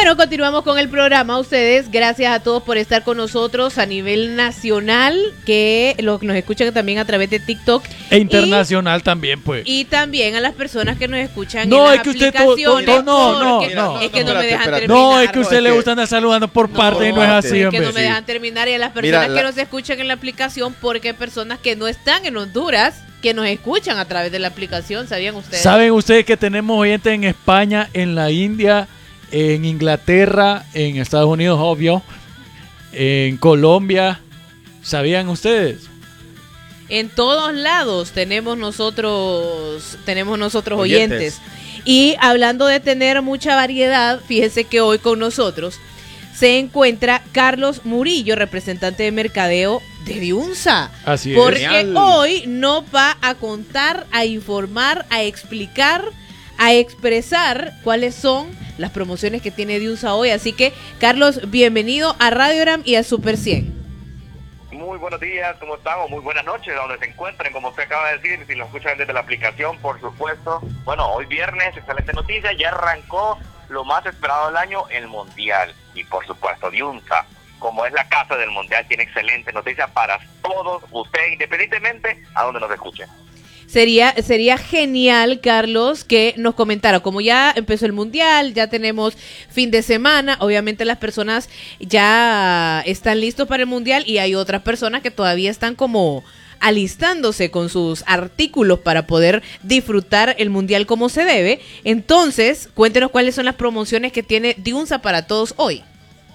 Bueno, continuamos con el programa. Ustedes, gracias a todos por estar con nosotros a nivel nacional, que los que nos escuchan también a través de TikTok. E internacional también, pues. Y también a las personas que nos escuchan no, en es las que usted aplicaciones. no. Es que no me dejan terminar. No, es que usted le gusta andar saludando por parte y no es así, es hombre. que no me dejan terminar. Y a las personas que nos escuchan en la aplicación, porque hay personas que no están en Honduras, que nos escuchan a través de la aplicación. ¿Sabían ustedes? ¿Saben ustedes que tenemos oyentes en España, en la India, en Inglaterra, en Estados Unidos, obvio, en Colombia? ¿Sabían ustedes? En todos lados tenemos nosotros oyentes. Y hablando de tener mucha variedad, fíjese que hoy con nosotros se encuentra Carlos Murillo, representante de mercadeo de Diunsa. Así es. Porque Genial. hoy nos va a contar, a informar, a explicar, a expresar cuáles son las promociones que tiene Diunsa hoy. Así que, Carlos, bienvenido a Radiogram y a Super 100. Muy buenos días, ¿cómo estamos? Muy buenas noches, donde se encuentren, como usted acaba de decir, si lo escuchan desde la aplicación, por supuesto. Bueno, hoy viernes, excelente noticia, ya arrancó lo más esperado del año, el Mundial. Y por supuesto, Diunsa, como es la casa del Mundial, tiene excelente noticia para todos ustedes, independientemente a donde nos escuchen. Sería genial, Carlos, que nos comentara, como ya empezó el Mundial, ya tenemos fin de semana, obviamente las personas ya están listos para el Mundial y hay otras personas que todavía están como alistándose con sus artículos para poder disfrutar el Mundial como se debe. Entonces, cuéntenos cuáles son las promociones que tiene Diunsa para todos hoy.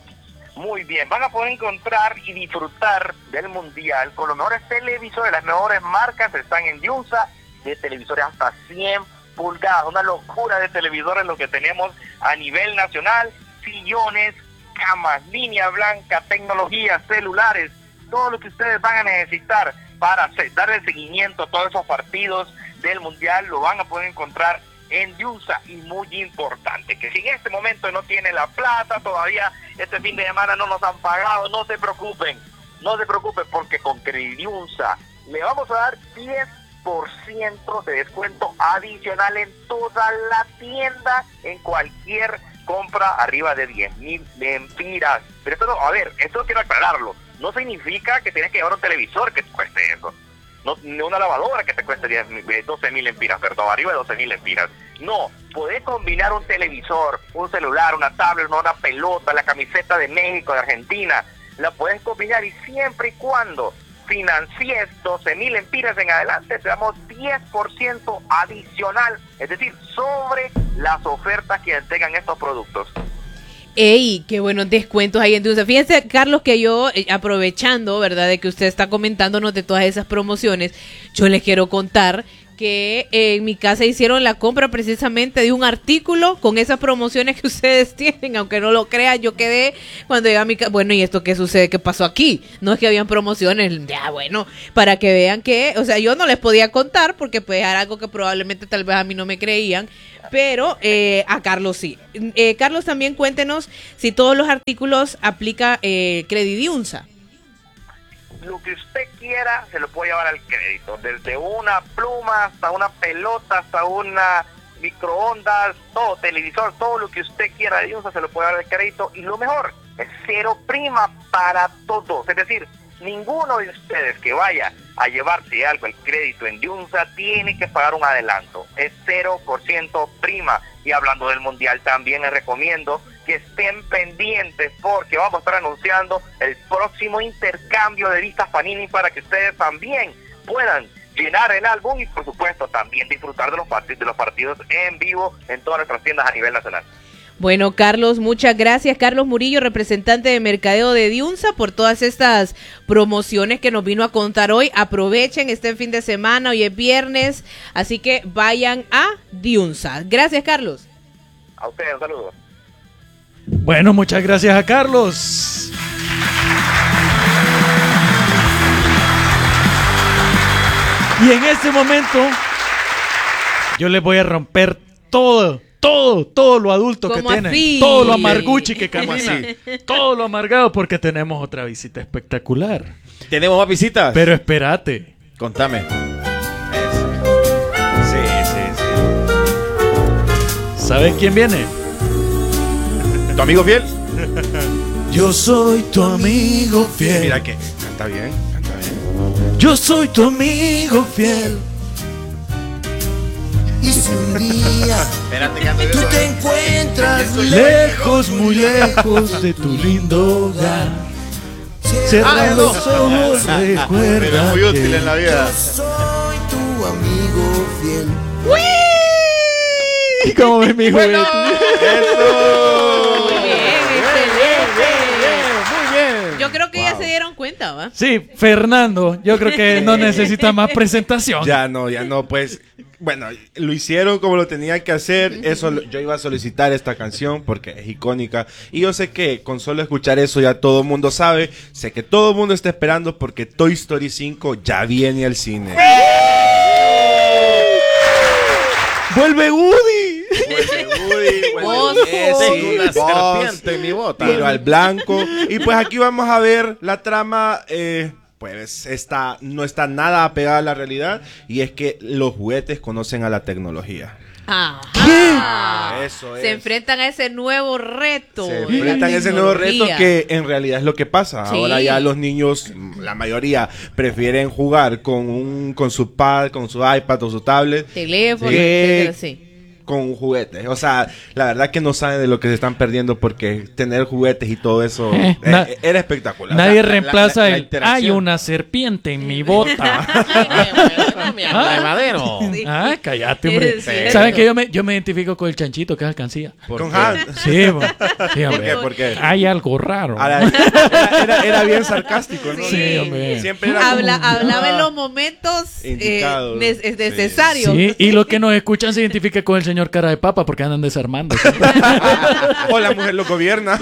Muy bien, van a poder encontrar y disfrutar del Mundial con los mejores televisores, las mejores marcas están en Diunsa, de televisores hasta 100 pulgadas, una locura de televisores lo que tenemos a nivel nacional, sillones, camas, línea blanca, tecnología, celulares, todo lo que ustedes van a necesitar para darle seguimiento a todos esos partidos del Mundial, lo van a poder encontrar en Diunsa. Y muy importante, que si en este momento no tiene la plata, todavía este fin de semana no nos han pagado, no se preocupen, porque con Crediunsa le vamos a dar 10% de descuento adicional en toda la tienda, en cualquier compra arriba de 10,000 lempiras. Pero esto no, a ver, esto quiero aclararlo, no significa que tienes que llevar un televisor que te cueste eso. No una lavadora que te cueste 12,000 lempiras, perdón, arriba de 12,000 lempiras. No, podés combinar un televisor, un celular, una tablet, una pelota, la camiseta de México, de Argentina. La puedes combinar y siempre y cuando financies 12,000 lempiras en adelante, te damos 10% adicional, es decir, sobre las ofertas que tengan estos productos. ¡Ey! ¡Qué buenos descuentos hay en Diunsa! Fíjense, Carlos, que yo, aprovechando, ¿verdad?, de que usted está comentándonos de todas esas promociones, yo les quiero contar que en mi casa hicieron la compra precisamente de un artículo con esas promociones que ustedes tienen, aunque no lo crean. Yo quedé cuando llegué a mi casa, bueno, ¿y esto qué sucede? ¿Qué pasó aquí? No es que habían promociones, ya bueno, para que vean que, o sea, yo no les podía contar porque pues era algo que probablemente tal vez a mí no me creían, pero a Carlos sí. Carlos, también cuéntenos si todos los artículos aplica Crediunsa. Lo que usted quiera se lo puede llevar al crédito, desde una pluma hasta una pelota, hasta una microondas, todo, televisor, todo lo que usted quiera de Diunsa se lo puede llevar al crédito. Y lo mejor, es cero prima para todos, es decir, ninguno de ustedes que vaya a llevarse algo al crédito en Diunsa tiene que pagar un adelanto, es 0% prima. Y hablando del Mundial, también les recomiendo que estén pendientes porque vamos a estar anunciando el próximo intercambio de vistas Panini para que ustedes también puedan llenar el álbum y por supuesto también disfrutar de los partidos en vivo en todas nuestras tiendas a nivel nacional. Bueno, Carlos, muchas gracias. Carlos Murillo, representante de mercadeo de Diunsa, por todas estas promociones que nos vino a contar hoy. Aprovechen este fin de semana, hoy es viernes, así que vayan a Diunsa. Gracias, Carlos. A ustedes, un saludo. Bueno, muchas gracias a Carlos. Y en este momento yo les voy a romper todo lo adulto que tienen, así? todo lo amarguchi que camina, todo lo amargado, porque tenemos otra visita espectacular. ¿Tenemos más visitas? Pero espérate. Contame. Sí. ¿Sabes quién viene? ¿Tu amigo fiel? Yo soy tu amigo fiel. Mira que canta bien, canta bien. Yo soy tu amigo fiel. Y si un día Espérate, canta tú eso. te encuentras Lejos, muy lejos de tu lindo hogar. Cierra los ojos, Pero recuerda es muy útil que en la yo vida. soy tu amigo fiel. como es mi juguete. ¡Eso! Muy bien, excelente. Muy bien. Yo creo que ya se dieron cuenta, ¿va? Sí, Fernando, yo creo que no necesita más presentación. Ya no, pues. Bueno, lo hicieron como lo tenía que hacer. Yo iba a solicitar esta canción porque es icónica. Y yo sé que con solo escuchar eso ya todo el mundo sabe. Sé que todo el mundo está esperando porque Toy Story 5 ya viene al cine. ¡Vuelve Woody! Oso. Tengo una serpiente en mi bota. Tiro al blanco. Y pues aquí vamos a ver la trama. Pues no está nada apegada a la realidad. Y es que los juguetes conocen a la tecnología. Ajá. Eso es. Se enfrentan a ese nuevo reto. Se la enfrentan a ese nuevo reto tecnología. que en realidad es lo que pasa. Sí. Ahora ya los niños, la mayoría, prefieren jugar con su pad, con su iPad o su tablet. Teléfono, que etcétera, sí. con juguetes. O sea, la verdad que no saben de lo que se están perdiendo porque tener juguetes y todo eso era espectacular. Nadie reemplaza la el interacción. hay una serpiente en mi bota. Madero. Sí. Ah, cállate, hombre. Sí. ¿Saben que yo me identifico con el chanchito que es alcancía? Con Han. Sí, sí, ¿Por hombre. qué? ¿Por qué? Hay algo raro. Ahora, era bien sarcástico, ¿no? Sí, hombre. Siempre era como- Hablaba en los momentos Indicados. necesarios. Sí, y los que nos escuchan se identifican con el señor cara de papa porque andan desarmando. O la mujer lo gobierna.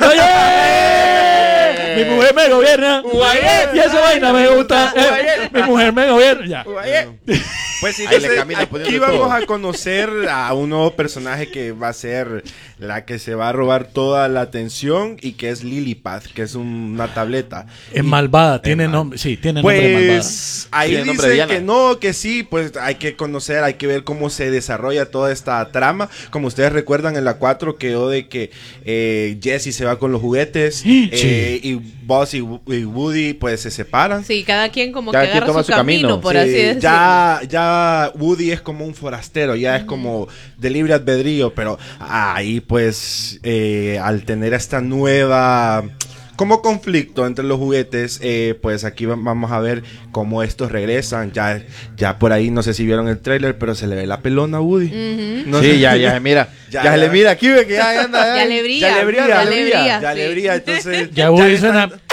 Mi mujer me gobierna. Y esa vaina me gusta. Mi mujer me gobierna. Ya. Pues sí, Ahí le entonces, camina aquí poniendo vamos todo. a conocer a un nuevo personaje que va a ser la que se va a robar toda la atención y que es Lilipad, que es una tableta. Es Y- malvada, tiene nombre. Sí, tiene nombre de malvada. Pues ahí Tiene nombre de dicen Diana. que no, que sí, pues hay que conocer, hay que ver cómo se desarrolla toda esta trama. Como ustedes recuerdan, en la 4 quedó de que Jessie se va con los juguetes Sí. y Buzz y Woody pues se separan. Sí, cada quien como Cada que quien agarra toma su su camino, camino. por Sí, así decirlo. ya Woody es como un forastero, ya es como de libre albedrío, pero ahí pues al tener esta nueva como conflicto entre los juguetes, pues aquí vamos a ver cómo estos regresan. Ya por ahí no sé si vieron el tráiler, pero se le ve la pelona a Woody. No Sí, sé. ya se mira. Ya, Ya se le ya. mira aquí, ve que ya anda. Ya le brilla. Ya le brilla, ya ya le brilla. Ya le sí. brilla, entonces Ya Woody le suena. están-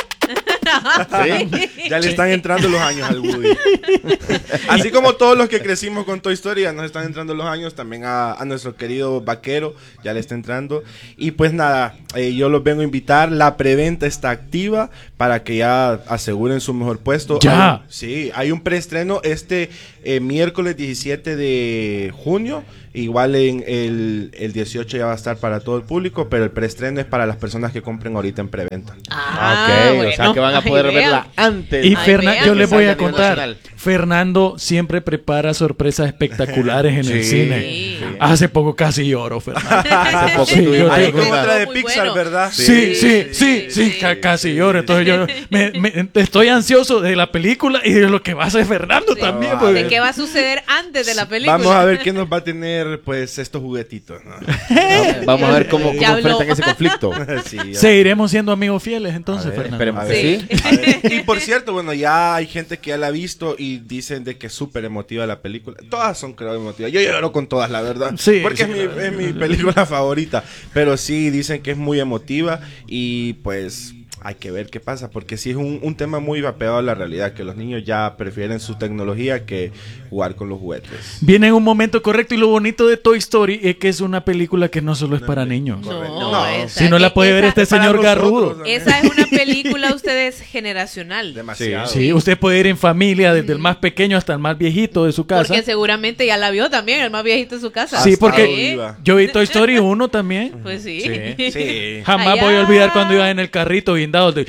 ya le están entrando los años al Woody. Así como todos los que crecimos con Toy Story, ya nos están entrando los años, también a nuestro querido vaquero ya le está entrando. Y pues nada, yo los vengo a invitar. La preventa está activa para que ya aseguren su mejor puesto. Ya. Hay un preestreno miércoles 17 de junio. Igual en el 18 ya va a estar para todo el público, pero el preestreno es para las personas que compren ahorita en preventa. Ok, o sea que van a poder Ay, verla antes. Y Ay, Fernando, vean. yo les voy a Salga a nivel contar. nacional. Fernando siempre prepara sorpresas espectaculares en el Sí. cine. Sí. Hace poco casi lloro, Fernando. Hace poco Sí, tuvimos yo Hay tengo- una- otra de Muy Pixar, bueno. ¿verdad? Sí, casi lloro. Entonces yo estoy ansioso de la película y de lo que va a hacer Fernando también. Porque- ¿De qué va a suceder antes de la película? Vamos a ver qué nos va a tener pues estos juguetitos, ¿no? Vamos a ver cómo Ya habló. enfrentan ese conflicto. Sí, ya. Seguiremos siendo amigos fieles entonces, A ver, Fernando. esperemos A que ver. sí. A ver, y por cierto, bueno, ya hay gente que ya la ha visto y dicen de que es súper emotiva la película. Todas son, creo, emotivas. Yo lloro con todas, la verdad. Sí, porque sí, es mi película favorita. Pero sí, dicen que es muy emotiva y pues hay que ver qué pasa. Porque sí es un tema muy apegado a la realidad, que los niños ya prefieren su tecnología que jugar con los juguetes. Viene en un momento correcto y lo bonito de Toy Story es que es una película que no solo es para niños. No, esa- Si no la puede ver esa- este Para señor nosotros, garrudo. ¿no? Esa es una película, ustedes, generacional. Demasiado. Sí, usted puede ir en familia desde el más pequeño hasta el más viejito de su casa. Porque seguramente ya la vio también, el más viejito de su casa. Sí, Hasta porque viva. yo vi Toy Story 1 también. Pues sí. Sí. Jamás Allá. voy a olvidar cuando iba en el carrito guindado el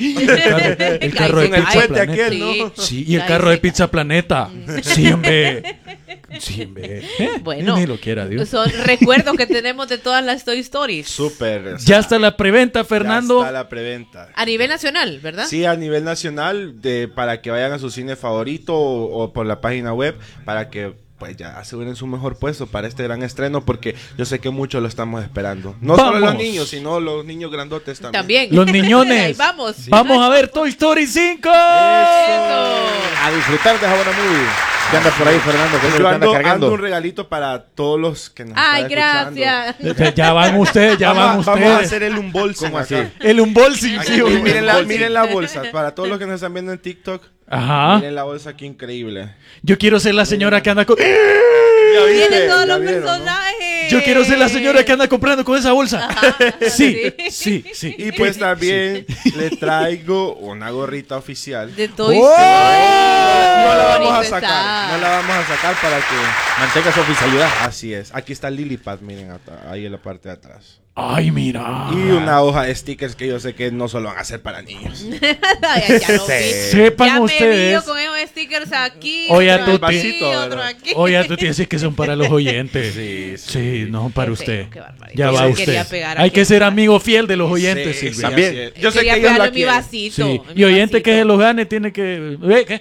carro de Con el Pizza puente Planeta. aquel, ¿no? Sí, y el carro de Pizza Planeta. Sí, hombre. Sí, ve. Bueno, Ni lo quiera Dios. son recuerdos que tenemos de todas las Toy Stories. Súper. Ya está la preventa, Fernando. Ya está la preventa. A nivel nacional, ¿verdad? Sí, a nivel nacional, para que vayan a su cine favorito o por la página web, para que pues ya aseguren su mejor puesto para este gran estreno, porque yo sé que muchos lo estamos esperando. No solo los niños, sino los niños grandotes también. También. Los niñones. Ahí vamos. Sí. Vamos a ver Toy Story 5. A disfrutar de esa buena movie. ¿Qué anda por ahí, Fernando? ¿Qué es lo que Yo anda cargando? ando un regalito para todos los que nos Ay, están gracias. Ya van ustedes, ya van Vamos a ustedes. hacer el unboxing. ¿Cómo así? acá. El unboxing, Aquí, sí. miren las bolsas. Para todos los que nos están viendo en TikTok, Ajá. miren la bolsa aquí increíble. Yo quiero ser la señora que anda con... Vienen todos los vieron, ¿no? personajes. Yo quiero ser la señora que anda comprando con esa bolsa. Ajá, Sí, sí, sí. Y pues también le traigo una gorrita oficial. De Toy ¡Oh! Story. No la vamos a Bonito sacar. está. No la vamos a sacar para que... Mantenga su oficialidad. Así es. Aquí está Lilipad, miren, ahí en la parte de atrás. Ay, mira. Y una hoja de stickers que yo sé que no solo van a ser para niños. Ay, ya lo vi. Sepan Ya me vi ustedes. yo con esos stickers aquí. Oye, otro tú aquí, vasito, otro ¿verdad? aquí. Oye, tú tienes que decir que son para los oyentes. Sí, Sí, no para Qué usted. feo, qué barbaridad. Ya Yo va le usted. quería pegar Hay aquí. que ser amigo fiel de los oyentes, Sí, Silvia. también. Así es. Yo sé Quería que ellos pegarlo lo en mi quieren. vasito. Sí. en mi Y oyente vasito. que se los gane tiene que... ¿Qué?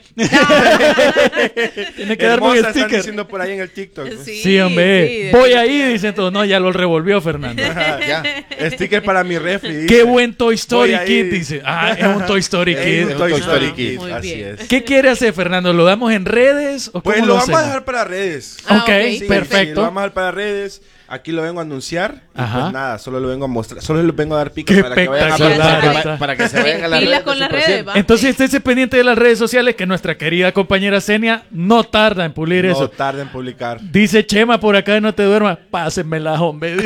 Tiene que darme un Hermosa están sticker. diciendo por ahí en el TikTok. ¿no? Sí, hombre. sí, Voy ahí, dicen todos. No, ya lo revolvió Fernando. Ya. Sticker para mi refri. dice. Qué buen Toy Story Voy ahí. Kid, dice. Ah, es un Toy Story Es Kid. un Toy Story Ah, Kid. muy Así bien. es. ¿Qué quiere hacer, Fernando? ¿Lo damos en redes o Pues cómo lo lo vamos a hacemos? dejar para redes. Ah, Ok, ok, Sí, perfecto. lo vamos a dejar para redes. Aquí lo vengo a anunciar. Y Ajá. pues nada, solo lo vengo a mostrar. Solo les vengo a dar pique Qué para que vayan a espectacular. participar. Para que se vayan a las Pilas redes. con las 100%. redes, va. Entonces estése pendiente de las redes sociales que nuestra querida compañera Senia no tarda en pulir No eso. tarde en publicar. Dice Chema por acá, no te duermas. Pásenmela, hombre.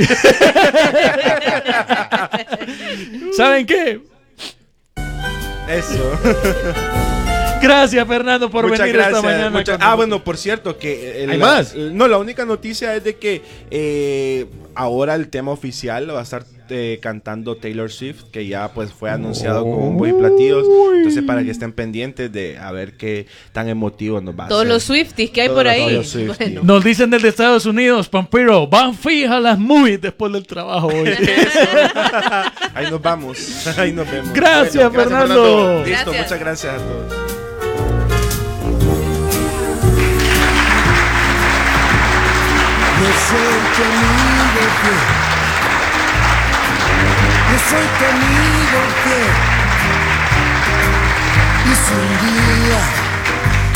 ¿Saben qué? Eso. Gracias, Fernando, por Muchas venir gracias. esta mañana. Muchas- con nosotros. bueno, por cierto, que... ¿Hay más? No, la única noticia es de que ahora el tema oficial lo va a estar cantando Taylor Swift, que ya pues fue anunciado con bombo y platillos. Entonces, para que estén pendientes de a ver qué tan emotivo nos va a Todos hacer. los Swifties que hay Todos por ahí. los Swifties. Bueno. Nos dicen desde Estados Unidos, Pampiro, van fija las movies después del trabajo hoy. Ahí nos vamos. Ahí nos vemos. Gracias, Bueno, gracias, Fernando. Fernando. Listo, Gracias. muchas gracias a todos. Yo soy tu amigo fiel. Yo soy tu amigo fiel. Y si un día